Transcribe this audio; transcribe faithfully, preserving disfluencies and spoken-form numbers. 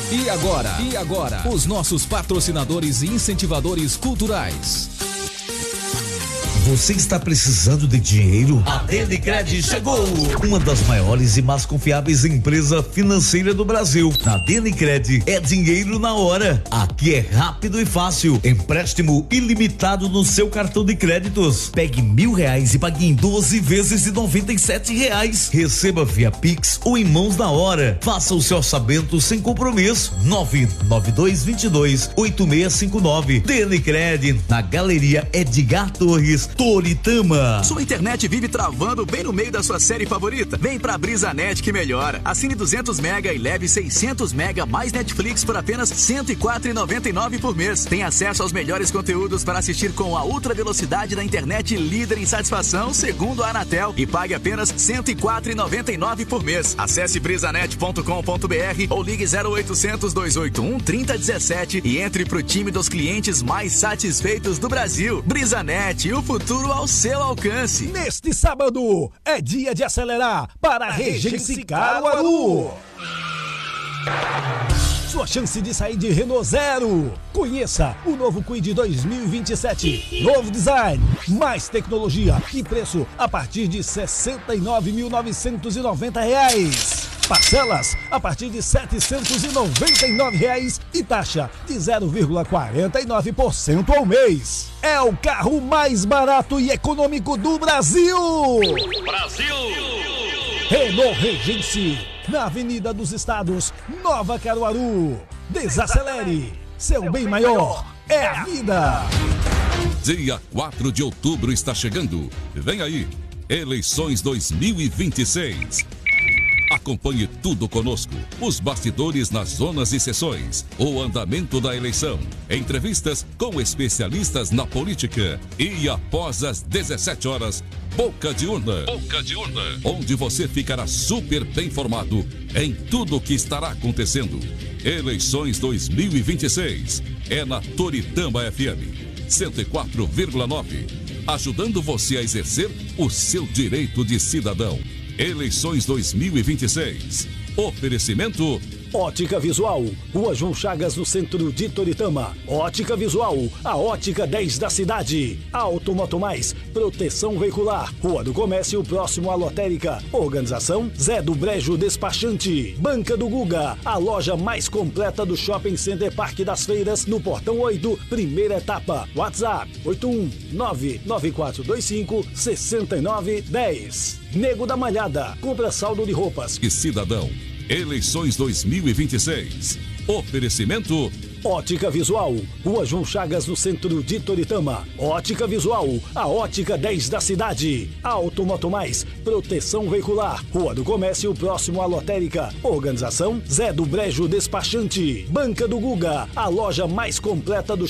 E agora? E agora? Os nossos patrocinadores e incentivadores culturais. Você está precisando de dinheiro? A Denicred chegou! Uma das maiores e mais confiáveis empresas financeiras do Brasil. Na Denicred é dinheiro na hora. Aqui é rápido e fácil. Empréstimo ilimitado no seu cartão de créditos. Pegue mil reais e pague em doze vezes de noventa e sete reais. Receba via Pix ou em mãos na hora. Faça o seu orçamento sem compromisso. nove nove dois dois dois oito seis cinco nove. Denicred, na Galeria Edgar Torres, Toritama. Sua internet vive travando bem no meio da sua série favorita? Vem pra BrisaNet que melhora. Assine duzentos mega e leve seiscentos mega mais Netflix por apenas cento e quatro reais e noventa e nove centavos por mês. Tem acesso aos melhores conteúdos para assistir com a ultra velocidade da internet líder em satisfação, segundo a Anatel, e pague apenas cento e quatro reais e noventa e nove centavos por mês. Acesse brisanet ponto com ponto br ou ligue zero oitocentos, dois oito um, trinta dezessete e entre pro time dos clientes mais satisfeitos do Brasil. BrisaNet, o futuro ao seu alcance. Neste sábado é dia de acelerar para a Regency Caruaru. Sua chance de sair de Renault Zero. Conheça o novo Kwid dois mil e vinte e sete. Novo design, mais tecnologia e preço a partir de sessenta e nove mil novecentos e noventa reais. Parcelas a partir de setecentos e noventa e nove reais e taxa de zero vírgula quarenta e nove por cento ao mês. É o carro mais barato e econômico do Brasil. Brasil! Renault Regency, na Avenida dos Estados, Nova Caruaru. Desacelere, seu bem maior é a vida. Dia quatro de outubro está chegando. Vem aí, eleições dois mil e vinte e seis. Acompanhe tudo conosco, os bastidores nas zonas e sessões, o andamento da eleição, entrevistas com especialistas na política e após as dezessete horas, Boca de Urna. Boca de Urna, onde você ficará super bem informado em tudo o que estará acontecendo. Eleições dois mil e vinte e seis é na Toritama F M cento e quatro vírgula nove, ajudando você a exercer o seu direito de cidadão. Eleições dois mil e vinte e seis. Oferecimento Ótica Visual, Rua João Chagas, no centro de Toritama. Ótica Visual, a ótica dez da cidade. Automoto Mais, proteção veicular. Rua do Comércio, próximo à lotérica. Organização Zé do Brejo Despachante. Banca do Guga, a loja mais completa do Shopping Center Parque das Feiras, no Portão oito, primeira etapa. WhatsApp oito um nove nove quatro dois cinco seis nove um zero. Nego da Malhada, compra saldo de roupas. E cidadão. Eleições dois mil e vinte e seis. Oferecimento Ótica Visual, Rua João Chagas, no centro de Toritama. Ótica Visual, a ótica dez da cidade. Automoto Mais, proteção veicular. Rua do Comércio, próximo à lotérica. Organização Zé do Brejo Despachante. Banca do Guga, a loja mais completa do